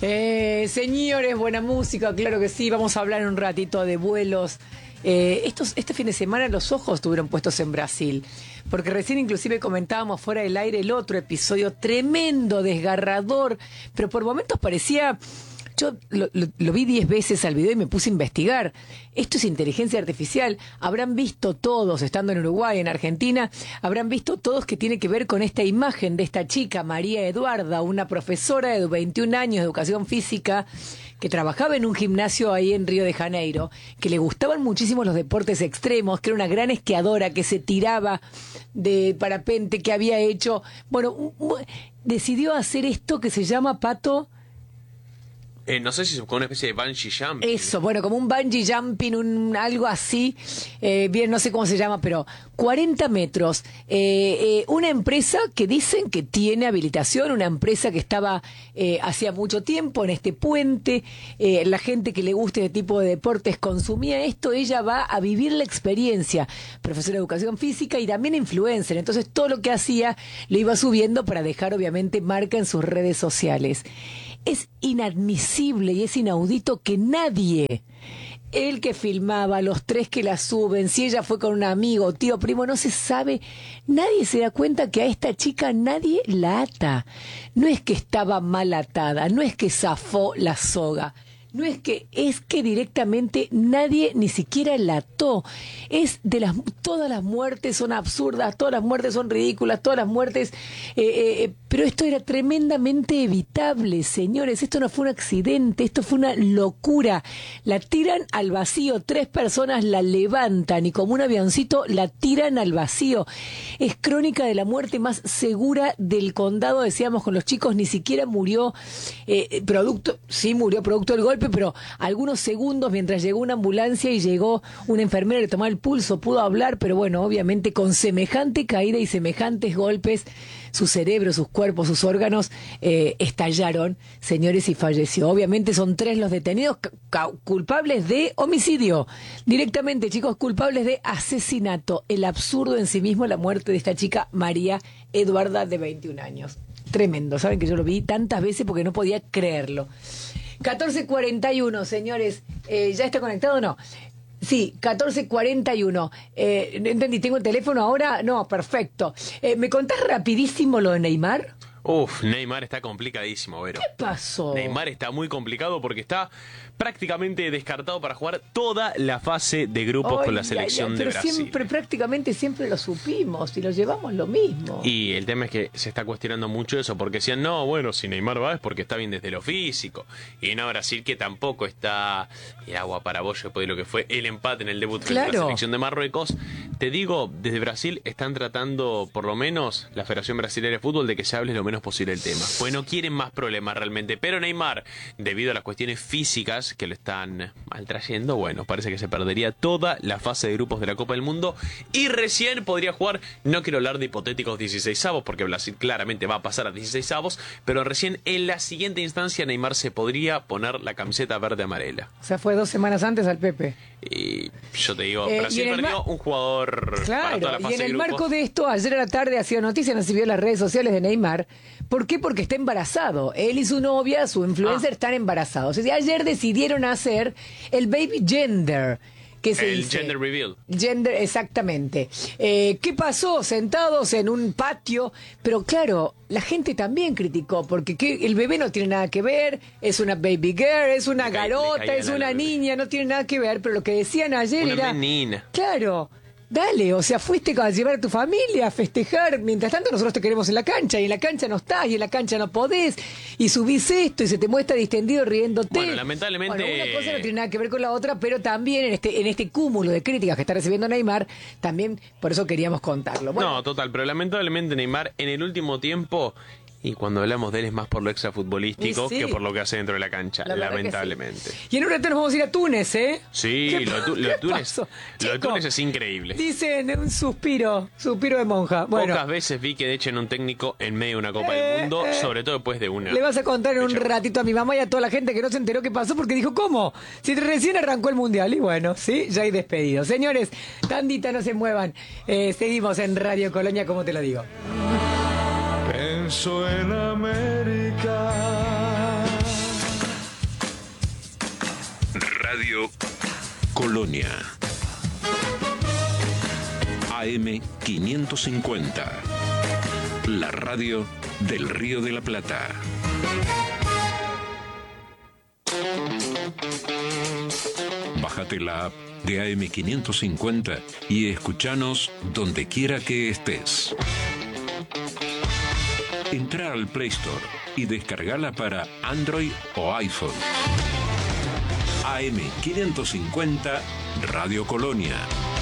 Señores, buena música, claro que sí. Vamos a hablar un ratito de vuelos. Este fin de semana los ojos estuvieron puestos en Brasil, porque recién inclusive comentábamos fuera del aire el otro episodio tremendo, desgarrador, pero por momentos parecía... Yo lo vi 10 veces al video y me puse a investigar. Esto es inteligencia artificial. Habrán visto todos, estando en Uruguay, en Argentina, habrán visto todos que tiene que ver con esta imagen de esta chica, María Eduarda, una profesora de 21 años de educación física, que trabajaba en un gimnasio ahí en Río de Janeiro, que le gustaban muchísimo los deportes extremos, que era una gran esquiadora, que se tiraba de parapente, que había hecho... Bueno, decidió hacer esto que se llama, Pato... no sé si es como una especie de bungee jumping. Eso, bueno, como un bungee jumping, algo así, bien, no sé cómo se llama, pero 40 metros. Una empresa que dicen que tiene habilitación, una empresa que estaba hacía mucho tiempo en este puente, la gente que le guste este tipo de deportes consumía esto, ella va a vivir la experiencia, profesora de educación física y también influencer, entonces todo lo que hacía lo iba subiendo para dejar obviamente marca en sus redes sociales. Es inadmisible y es inaudito que nadie, el que filmaba, los tres que la suben, si ella fue con un amigo, tío, primo, no se sabe, nadie se da cuenta que a esta chica nadie la ata. No es que estaba mal atada, no es que zafó la soga, no es que directamente nadie ni siquiera la ató. Todas las muertes son absurdas, todas las muertes son ridículas, todas las muertes, pero esto era tremendamente evitable, señores. Esto no fue un accidente, esto fue una locura. La tiran al vacío, 3 personas la levantan y como un avioncito la tiran al vacío. Es crónica de la muerte más segura del condado, decíamos con los chicos, ni siquiera murió murió producto del golpe, pero algunos segundos mientras llegó una ambulancia y llegó una enfermera, le tomaba el pulso, pudo hablar, pero bueno, obviamente con semejante caída y semejantes golpes, su cerebro, sus cuerpos, sus órganos estallaron, señores, y falleció. Obviamente son 3 los detenidos culpables de homicidio, directamente, chicos, culpables de asesinato. El absurdo en sí mismo, la muerte de esta chica María Eduarda, de 21 años. Tremendo, saben que yo lo vi tantas veces porque no podía creerlo. 14:41, señores. ¿Ya está conectado o no? Sí, 14:41. ¿Entendí? ¿Tengo el teléfono ahora? No, perfecto. ¿Me contás rapidísimo lo de Neymar? Neymar está complicadísimo, Vero. ¿Qué pasó? Neymar está muy complicado porque está prácticamente descartado para jugar toda la fase de grupos con la selección de Brasil. Pero prácticamente siempre lo supimos y lo llevamos lo mismo. Y el tema es que se está cuestionando mucho eso, porque decían, no, bueno, si Neymar va es porque está bien desde lo físico. Y no Brasil, que tampoco está agua para bollo después de lo que fue el empate en el debut frente a la selección de Marruecos. Te digo, desde Brasil están tratando, por lo menos, la Federación Brasileña de Fútbol, de que se hable lo menos posible el tema. Pues no quieren más problemas realmente. Pero Neymar, debido a las cuestiones físicas que lo están maltrayendo, bueno, parece que se perdería toda la fase de grupos de la Copa del Mundo y recién podría jugar, no quiero hablar de hipotéticos 16avos, porque Brasil claramente va a pasar a 16avos, pero recién en la siguiente instancia Neymar se podría poner la camiseta verde-amarela. O sea, fue 2 semanas antes al Pepe. Y yo te digo, Brasil perdió un jugador para toda la fase de grupos. Y en el marco de esto, ayer a la tarde ha sido noticia, no se vio en las redes sociales de Neymar. ¿Por qué? Porque está embarazado. Él y su novia, su influencer, están embarazados. O sea, ayer decidieron hacer el baby gender. ¿Qué se dice? Gender reveal. Gender, exactamente. ¿Qué pasó? Sentados en un patio. Pero claro, la gente también criticó, porque el bebé no tiene nada que ver, es una baby girl, es una garota, es una niña, no tiene nada que ver. Pero lo que decían ayer era... Una menina. Claro. Dale, o sea, fuiste a llevar a tu familia a festejar, mientras tanto nosotros te queremos en la cancha, y en la cancha no estás, y en la cancha no podés, y subís esto, y se te muestra distendido riéndote. Bueno, lamentablemente... Bueno, una cosa no tiene nada que ver con la otra, pero también en este cúmulo de críticas que está recibiendo Neymar, también por eso queríamos contarlo. Bueno, no, total, pero lamentablemente Neymar en el último tiempo... Y cuando hablamos de él es más por lo extrafutbolístico que por lo que hace dentro de la cancha, lamentablemente. Sí. Y en un rato nos vamos a ir a Túnez, ¿eh? Sí, lo de Túnez es increíble. Dicen un suspiro de monja. Bueno, pocas veces vi que echen un técnico en medio de una Copa del Mundo, sobre todo después de una. Le vas a contar en un ratito a mi mamá y a toda la gente que no se enteró qué pasó porque dijo, ¿cómo? Si recién arrancó el Mundial. Y bueno, sí, ya hay despedido. Señores, tandita, no se muevan. Seguimos en Radio Colonia, como te lo digo. Pienso en América. Radio Colonia. AM 550. La radio del Río de la Plata. Bájate la app de AM 550 y escuchanos donde quiera que estés. Entra al Play Store y descargala para Android o iPhone. AM 550 Radio Colonia.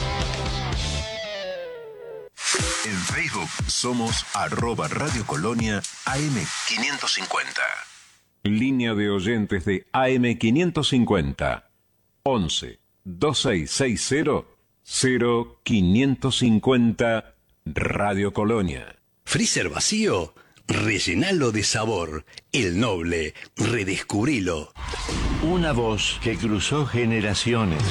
En Facebook somos @Radio Colonia AM 550. Línea de oyentes de AM 550. 11 2660 0550 Radio Colonia. Freezer vacío, rellenalo de sabor. El Noble, redescubrilo. Una voz que cruzó generaciones.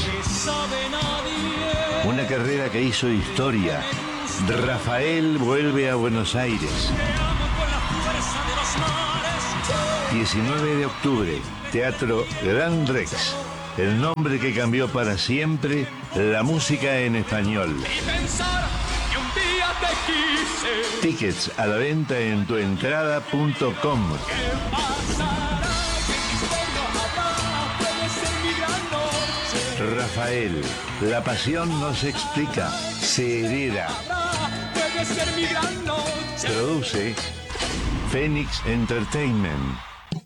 Una carrera que hizo historia. Rafael vuelve a Buenos Aires. 19 de octubre, Teatro Gran Rex. El nombre que cambió para siempre la música en español. Tickets a la venta en tuentrada.com. Rafael, la pasión no se explica, se hereda. Produce Phoenix Entertainment.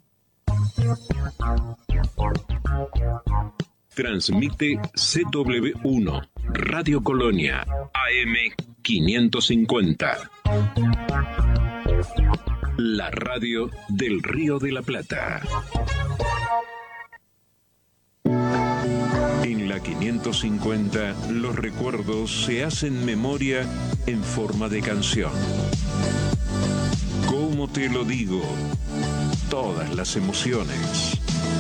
Transmite CW1 Radio Colonia AM 550. La radio del Río de la Plata. En la 550 los recuerdos se hacen memoria en forma de canción. ¿Cómo te lo digo? Todas las emociones.